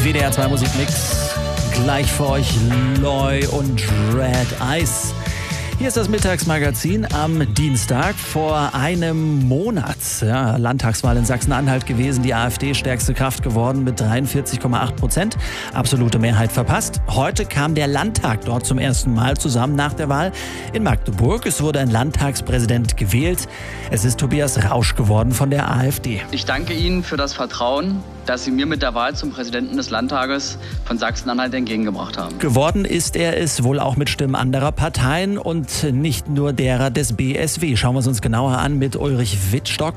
WDR 2 Musikmix. Gleich für euch Loy und Red Eyes. Hier ist das Mittagsmagazin am Dienstag. Vor einem Monat, Landtagswahl in Sachsen-Anhalt gewesen, die AfD stärkste Kraft geworden mit 43,8%. Absolute Mehrheit verpasst. Heute kam der Landtag dort zum ersten Mal zusammen nach der Wahl in Magdeburg. Es wurde ein Landtagspräsident gewählt. Es ist Tobias Rausch geworden von der AfD. Ich danke Ihnen für das Vertrauen, das Sie mir mit der Wahl zum Präsidenten des Landtages von Sachsen-Anhalt entgegengebracht haben. Geworden ist er es wohl auch mit Stimmen anderer Parteien und nicht nur derer des BSW. Schauen wir es uns genauer an mit Ulrich Wittstock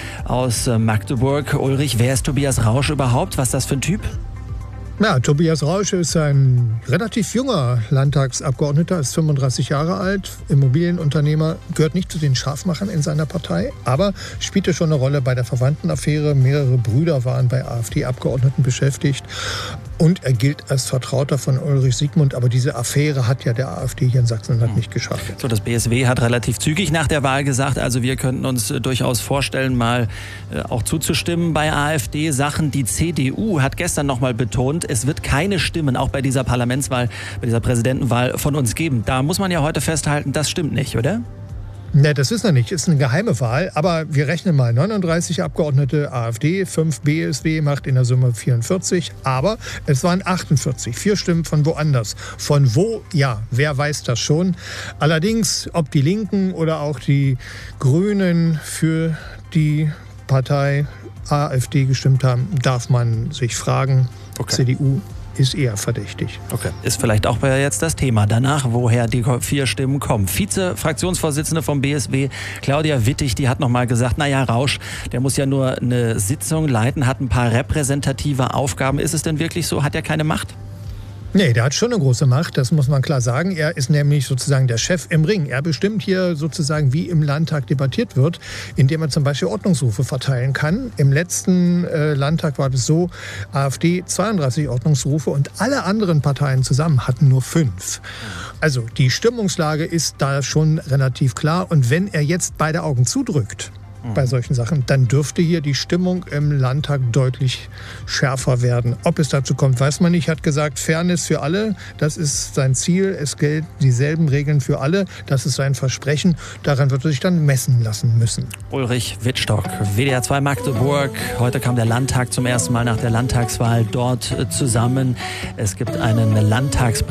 aus Magdeburg. Ulrich, wer ist Tobias Rausch überhaupt? Was ist das für ein Typ? Ja, Tobias Rausch ist ein relativ junger Landtagsabgeordneter, ist 35 Jahre alt, Immobilienunternehmer, gehört nicht zu den Scharfmachern in seiner Partei, aber spielte schon eine Rolle bei der Verwandtenaffäre. Mehrere Brüder waren bei AfD-Abgeordneten beschäftigt und er gilt als Vertrauter von Ulrich Siegmund. Aber diese Affäre hat ja der AfD hier in Sachsen-Anhalt nicht geschadet. So, das BSW hat relativ zügig nach der Wahl gesagt, also wir könnten uns durchaus vorstellen, mal auch zuzustimmen bei AfD-Sachen. Die CDU hat gestern noch mal betont, es wird keine Stimmen auch bei dieser Parlamentswahl, bei dieser Präsidentenwahl von uns geben. Da muss man ja heute festhalten, das stimmt nicht, oder? Ne, das ist noch nicht. Ist eine geheime Wahl. Aber wir rechnen mal 39 Abgeordnete AfD, 5 BSW, macht in der Summe 44. Aber es waren 48. 4 Stimmen von woanders. Von wo? Ja, wer weiß das schon. Allerdings, ob die Linken oder auch die Grünen für die Partei AfD gestimmt haben, darf man sich fragen. Okay. CDU ist eher verdächtig. Okay. Ist vielleicht auch jetzt das Thema danach, woher die 4 Stimmen kommen. Vize-Fraktionsvorsitzende vom BSW, Claudia Wittig, die hat noch mal gesagt, naja, Rausch, der muss ja nur eine Sitzung leiten, hat ein paar repräsentative Aufgaben. Ist es denn wirklich so? Hat er keine Macht? Nee, der hat schon eine große Macht, das muss man klar sagen. Er ist nämlich sozusagen der Chef im Ring. Er bestimmt hier sozusagen, wie im Landtag debattiert wird, indem er zum Beispiel Ordnungsrufe verteilen kann. Im letzten Landtag war es so, AfD 32 Ordnungsrufe und alle anderen Parteien zusammen hatten nur 5. Also die Stimmungslage ist da schon relativ klar. Und wenn er jetzt beide Augen zudrückt, bei solchen Sachen, dann dürfte hier die Stimmung im Landtag deutlich schärfer werden. Ob es dazu kommt, weiß man nicht. Er hat gesagt, Fairness für alle, das ist sein Ziel. Es gelten dieselben Regeln für alle. Das ist sein Versprechen. Daran wird er sich dann messen lassen müssen. Ulrich Wittstock, WDR 2 Magdeburg. Heute kam der Landtag zum ersten Mal nach der Landtagswahl dort zusammen. Es gibt einen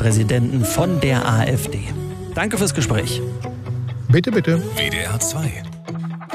Landtagspräsidenten von der AfD. Danke fürs Gespräch. Bitte, bitte. WDR 2